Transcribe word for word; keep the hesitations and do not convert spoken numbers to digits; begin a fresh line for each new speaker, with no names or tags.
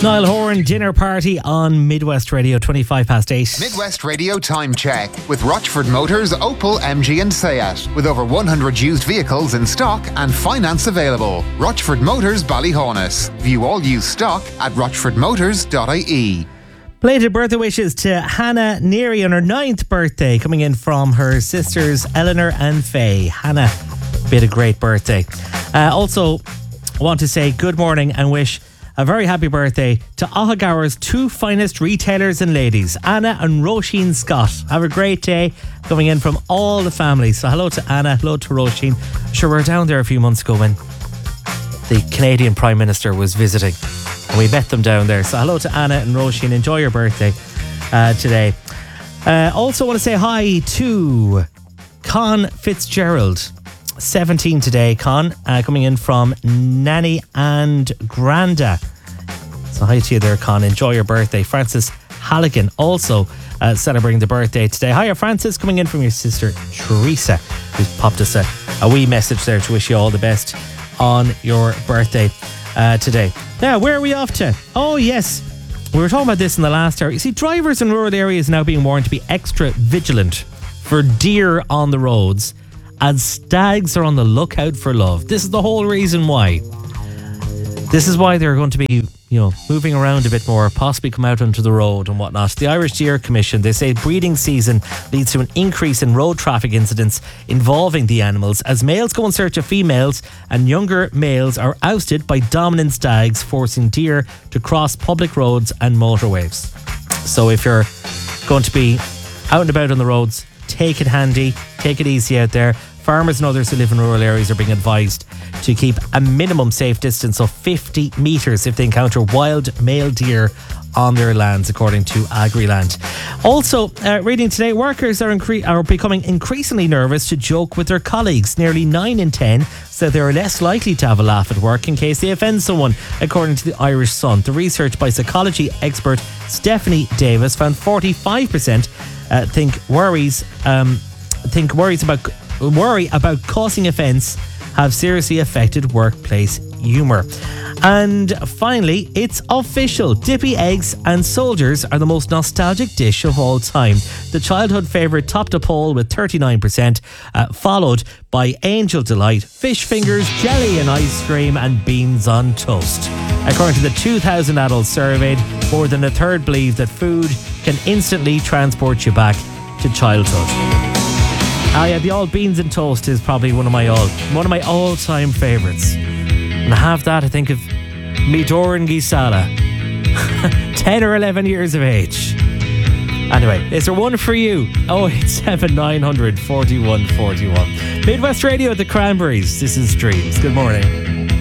Niall Horan dinner party on Midwest Radio, twenty-five past eight.
Midwest Radio time check with Rochford Motors, Opel, M G and Seat. With over one hundred used vehicles in stock and finance available. Rochford Motors, Ballyhonus. View all used stock at rochford motors dot I E.
Belated birthday wishes to Hannah Neary on her ninth birthday, coming in from her sisters Eleanor and Faye. Hannah, be a great birthday. Uh, also, want to say good morning and wish a very happy birthday to Ohagower's two finest retailers and ladies, Anna and Roisin Scott. Have a great day, coming in from all the families. So hello to Anna, hello to Roisin. Sure, we were down there a few months ago when the Canadian Prime Minister was visiting and we met them down there. So hello to Anna and Roisin. Enjoy your birthday uh, today. Uh, also want to say hi to Con Fitzgerald. seventeen today, Con, uh, coming in from Nanny and Granda. So hi to you there, Con. Enjoy your birthday. Francis Halligan also uh, celebrating the birthday today. Hiya, Francis, coming in from your sister Teresa, who's popped us a, a wee message there to wish you all the best on your birthday uh, today. Now, where are we off to? Oh, yes. We were talking about this in the last hour. You see, drivers in rural areas now being warned to be extra vigilant for deer on the roads, as stags are on the lookout for love. This is the whole reason why. This is why they're going to be, you know, moving around a bit more, possibly come out onto the road and whatnot. The Irish Deer Commission, they say breeding season leads to an increase in road traffic incidents involving the animals as males go in search of females and younger males are ousted by dominant stags, forcing deer to cross public roads and motorways. So if you're going to be out and about on the roads, take it handy, take it easy out there. Farmers and others who live in rural areas are being advised to keep a minimum safe distance of fifty metres if they encounter wild male deer on their lands, according to Agriland. Also, uh, reading today, workers are, incre- are becoming increasingly nervous to joke with their colleagues. Nearly nine in ten said they are less likely to have a laugh at work in case they offend someone, according to the Irish Sun. The research by psychology expert Stephanie Davis found forty-five percent uh, think worries um, think worries about worry about causing offence have seriously affected workplace humour. And finally, it's official. Dippy eggs and soldiers are the most nostalgic dish of all time. The childhood favourite topped a poll with thirty-nine percent, uh, followed by Angel Delight, fish fingers, jelly and ice cream, and beans on toast. According to the two thousand adults surveyed, more than a third believe that food can instantly transport you back to childhood. Ah, yeah, the old beans and toast is probably one of my all one of my all-time favourites. And I have that, I think, of Midor and Gisala. ten or eleven years of age. Anyway, is there one for you? oh eight seven nine hundred forty-one forty-one. Midwest Radio at the Cranberries. This is Dreams. Good morning.